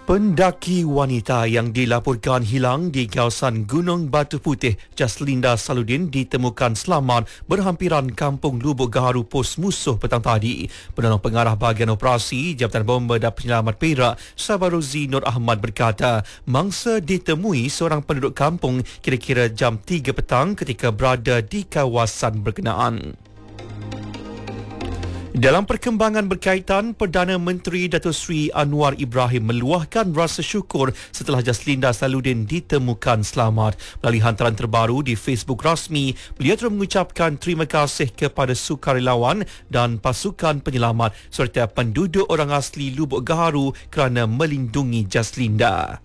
Pendaki wanita yang dilaporkan hilang di kawasan Gunung Batu Putih, Jaslinda Saludin, ditemukan selamat berhampiran Kampung Lubuk Gaharu Pos Musuh petang tadi. Penolong Pengarah Bahagian Operasi Jabatan Bomba dan Penyelamat Perak, Sabaruzi Nur Ahmad berkata, mangsa ditemui seorang penduduk kampung kira-kira jam 3 petang ketika berada di kawasan berkenaan. Dalam perkembangan berkaitan, Perdana Menteri Datuk Seri Anwar Ibrahim meluahkan rasa syukur setelah Jaslinda Saludin ditemukan selamat. Melalui hantaran terbaru di Facebook rasmi, beliau terus mengucapkan terima kasih kepada sukarelawan dan pasukan penyelamat serta penduduk orang asli Lubuk Gaharu kerana melindungi Jaslinda.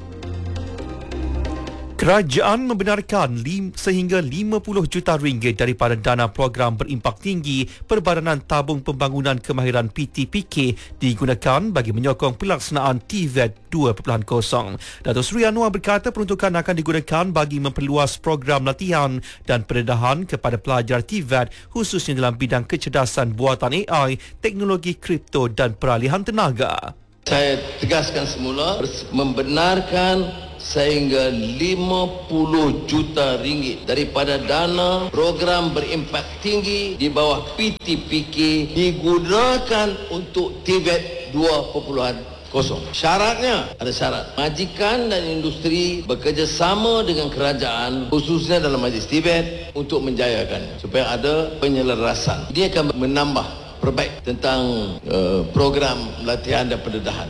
Kerajaan membenarkan sehingga 50 juta ringgit daripada dana program berimpak tinggi Perbadanan Tabung Pembangunan Kemahiran PTPK digunakan bagi menyokong pelaksanaan TVET 2.0. Datuk Seri Anwar berkata peruntukan akan digunakan bagi memperluas program latihan dan pendedahan kepada pelajar TVET khususnya dalam bidang kecerdasan buatan AI, teknologi kripto dan peralihan tenaga. Saya tegaskan semula membenarkan sehingga 50 juta ringgit daripada dana program berimpak tinggi di bawah PTPK digunakan untuk TVET 2.0. Syaratnya, ada syarat. Majikan dan industri bekerjasama dengan kerajaan khususnya dalam majlis TVET untuk menjayakannya supaya ada penyelarasan. Dia akan menambah perbaik tentang program latihan dan pendedahan.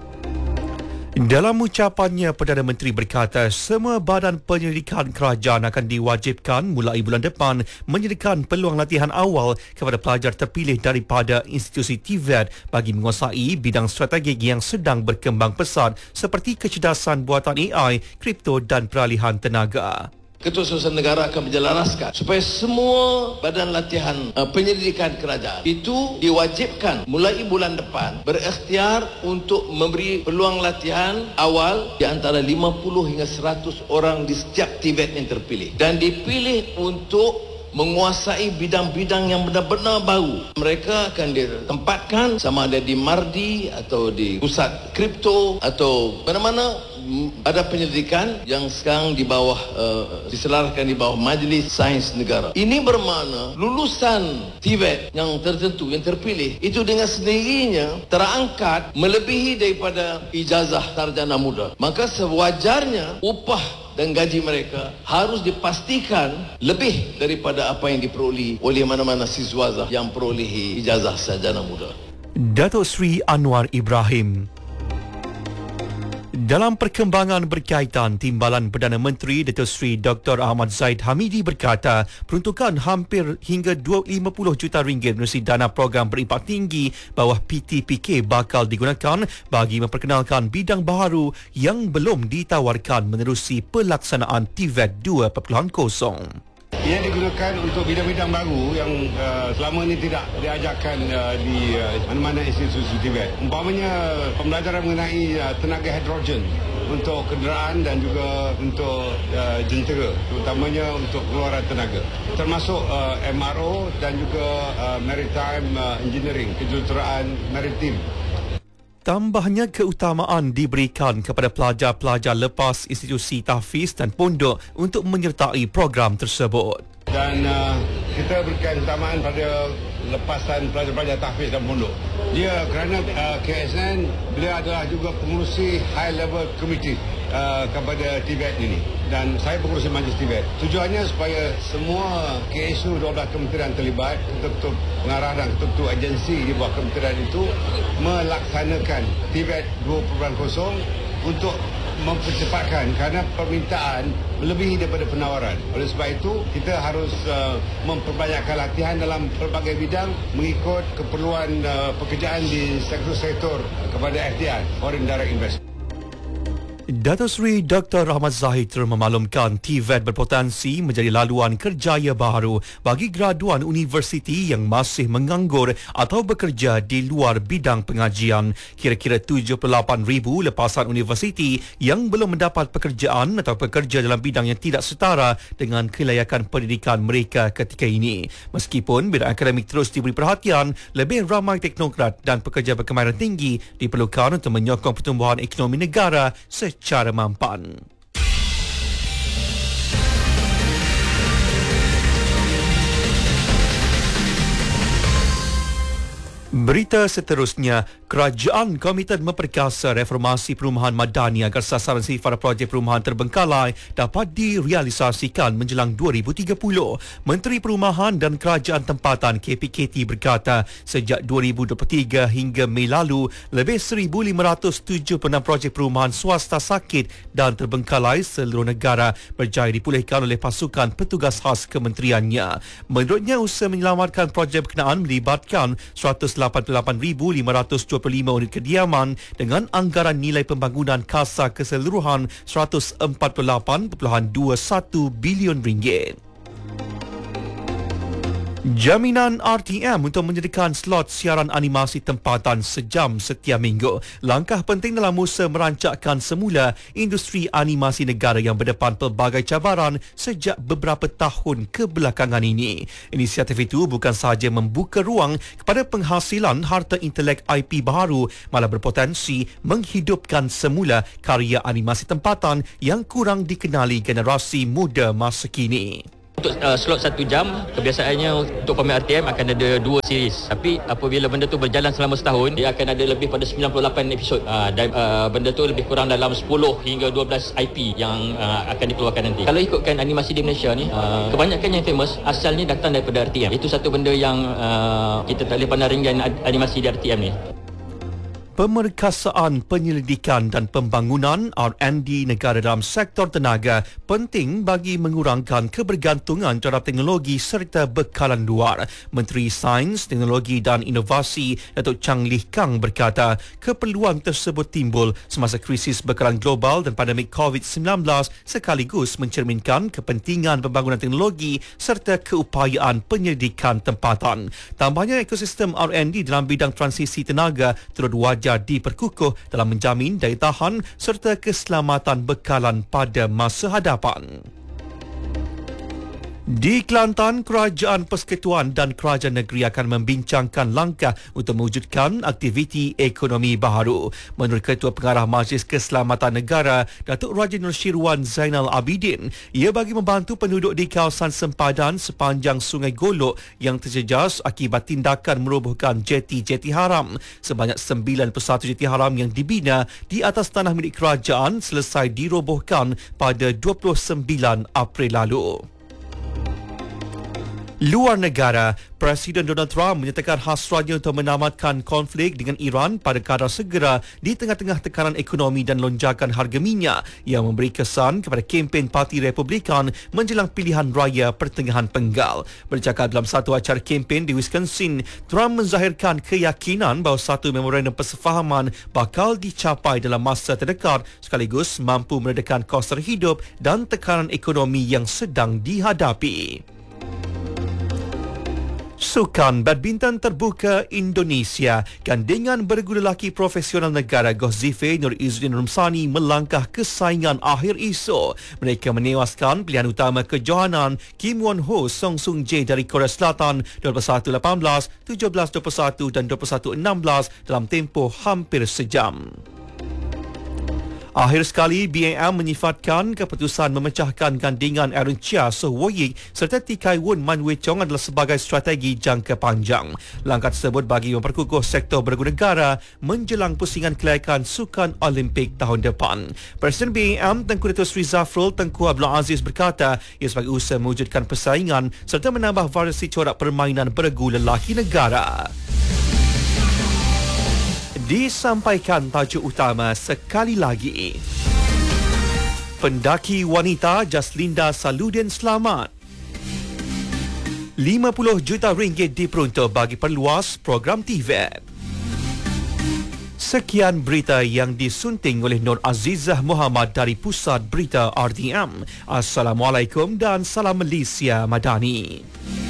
Dalam ucapannya, Perdana Menteri berkata semua badan penyelidikan kerajaan akan diwajibkan mulai bulan depan menyediakan peluang latihan awal kepada pelajar terpilih daripada institusi TVET bagi menguasai bidang strategik yang sedang berkembang pesat seperti kecerdasan buatan AI, kripto dan peralihan tenaga. Ketua Susunan Negara akan menjelaskan supaya semua badan latihan penyelidikan kerajaan itu diwajibkan mulai bulan depan berikhtiar untuk memberi peluang latihan awal di antara 50 hingga 100 orang di setiap TVET yang terpilih dan dipilih untuk menguasai bidang-bidang yang benar-benar baru. Mereka akan ditempatkan sama ada di Mardi atau di pusat kripto atau mana-mana ada penyelidikan yang sekarang di bawah diselaraskan di bawah Majlis Sains Negara. Ini bermakna lulusan TVET yang tertentu, yang terpilih itu dengan sendirinya terangkat melebihi daripada ijazah sarjana muda. Maka sewajarnya upah dan gaji mereka harus dipastikan lebih daripada apa yang diperoleh oleh mana-mana siswa yang perolehi ijazah sarjana muda. Datuk Seri Anwar Ibrahim. Dalam perkembangan berkaitan, Timbalan Perdana Menteri Datuk Seri Dr. Ahmad Zaid Hamidi berkata peruntukan hampir hingga 50 juta ringgit menerusi dana program berimpak tinggi bawah PTPK bakal digunakan bagi memperkenalkan bidang baharu yang belum ditawarkan menerusi pelaksanaan TVET 2.0. Ia digunakan untuk bidang-bidang baru yang selama ini tidak diajarkan di mana-mana institusi TVET. Umpamanya pembelajaran mengenai tenaga hidrogen untuk kenderaan dan juga untuk jentera, terutamanya untuk keluaran tenaga. Termasuk MRO dan juga maritime engineering, kejuruteraan maritim. Tambahnya, keutamaan diberikan kepada pelajar-pelajar lepas institusi tahfiz dan pondok untuk menyertai program tersebut. Dan kita berikan keutamaan pada lepasan pelajar-pelajar tahfiz dan pondok. Dia kerana KSN, beliau adalah juga pengurusi high level committee kepada TVET ini. Dan saya pengurusi majlis TVET. Tujuannya supaya semua KSU 12 kementerian terlibat, ketua-ketua pengarah dan ketua-ketua agensi di bawah kementerian itu melaksanakan TVET 2.0 untuk mempercepatkan kerana permintaan melebihi daripada penawaran. Oleh sebab itu, kita harus memperbanyakkan latihan dalam pelbagai bidang mengikut keperluan pekerjaan di sektor-sektor kepada FDI, Foreign Direct Investment. Datuk Seri Dr. Rahmat Zahid memaklumkan TVET berpotensi menjadi laluan kerjaya baru bagi graduan universiti yang masih menganggur atau bekerja di luar bidang pengajian. Kira-kira 78,000 lepasan universiti yang belum mendapat pekerjaan atau bekerja dalam bidang yang tidak setara dengan kelayakan pendidikan mereka ketika ini. Meskipun bidang akademik terus diberi perhatian, lebih ramai teknokrat dan pekerja berkemahiran tinggi diperlukan untuk menyokong pertumbuhan ekonomi negara secara mampan. Berita seterusnya, kerajaan komited memperkasa reformasi perumahan madani agar sasaran sifar projek perumahan terbengkalai dapat direalisasikan menjelang 2030. Menteri Perumahan dan Kerajaan Tempatan KPKT berkata, sejak 2023 hingga Mei lalu, lebih 1,576 projek perumahan swasta sakit dan terbengkalai seluruh negara berjaya dipulihkan oleh pasukan petugas khas kementeriannya. Menurutnya, usaha menyelamatkan projek berkenaan melibatkan 88,525 unit kediaman dengan anggaran nilai pembangunan kasa keseluruhan RM148.21 bilion. Jaminan RTM untuk menyediakan slot siaran animasi tempatan sejam setiap minggu. Langkah penting dalam usaha merancakkan semula industri animasi negara yang berdepan pelbagai cabaran sejak beberapa tahun kebelakangan ini. Inisiatif itu bukan sahaja membuka ruang kepada penghasilan harta intelek IP baru, malah berpotensi menghidupkan semula karya animasi tempatan yang kurang dikenali generasi muda masa kini. Untuk slot 1 jam, kebiasaannya untuk pemain RTM akan ada 2 series. Tapi apabila benda tu berjalan selama setahun, dia akan ada lebih pada 98 episod. Dan benda tu lebih kurang dalam 10 hingga 12 IP yang akan dikeluarkan nanti. Kalau ikutkan animasi di Malaysia ni, kebanyakan yang famous asalnya datang daripada RTM. Itu satu benda yang kita tak boleh pandang ringan animasi di RTM ni. Pemerkasaan penyelidikan dan pembangunan R&D negara dalam sektor tenaga penting bagi mengurangkan kebergantungan terhadap teknologi serta bekalan luar. Menteri Sains, Teknologi dan Inovasi Datuk Chang Lih Kang berkata, keperluan tersebut timbul semasa krisis bekalan global dan pandemik COVID-19 sekaligus mencerminkan kepentingan pembangunan teknologi serta keupayaan penyelidikan tempatan. Tambahnya, ekosistem R&D dalam bidang transisi tenaga turut wajar diperkukuh dalam menjamin daya tahan serta keselamatan bekalan pada masa hadapan. Di Kelantan, Kerajaan Persekutuan dan Kerajaan Negeri akan membincangkan langkah untuk mewujudkan aktiviti ekonomi baharu. Menurut Ketua Pengarah Majlis Keselamatan Negara, Datuk Raja Nur Syirwan Zainal Abidin, ia bagi membantu penduduk di kawasan sempadan sepanjang Sungai Golok yang terjejas akibat tindakan merobohkan jeti-jeti haram. Sebanyak 91 jeti haram yang dibina di atas tanah milik kerajaan selesai dirobohkan pada 29 April lalu. Luar negara, Presiden Donald Trump menyatakan hasratnya untuk menamatkan konflik dengan Iran pada kadar segera di tengah-tengah tekanan ekonomi dan lonjakan harga minyak yang memberi kesan kepada kempen Parti Republikan menjelang pilihan raya pertengahan penggal. Bercakap dalam satu acara kempen di Wisconsin, Trump menzahirkan keyakinan bahawa satu memorandum persefahaman bakal dicapai dalam masa terdekat sekaligus mampu meredakan kos terhidup dan tekanan ekonomi yang sedang dihadapi. Sukan Badminton Terbuka Indonesia, gandingan bergu lelaki profesional negara Ghoszife Nur Izzuddin Rumsani melangkah ke saingan akhir esok. Mereka menewaskan pilihan utama kejohanan Kim Won Ho Song Sung Jae dari Korea Selatan 21-18, 17-21 dan 21-16 dalam tempoh hampir sejam. Akhir sekali, BAM menyifatkan keputusan memecahkan gandingan Aaron Chia Soh Wo Yik serta Tikai Wun Man Wei Chong adalah sebagai strategi jangka panjang. Langkah tersebut bagi memperkukuh sektor bergu negara menjelang pusingan kelayakan Sukan Olimpik tahun depan. Presiden BAM Tengku Dato' Sri Zafrul Tengku Abdul Aziz berkata, ia sebagai usaha mewujudkan persaingan serta menambah variasi corak permainan bergu lelaki negara. Disampaikan tajuk utama sekali lagi. Pendaki wanita Jaslinda Saludin selamat. RM50 juta diperuntuk bagi perluas program TVET. Sekian berita yang disunting oleh Nur Azizah Muhammad dari Pusat Berita RTM. Assalamualaikum dan salam Malaysia Madani.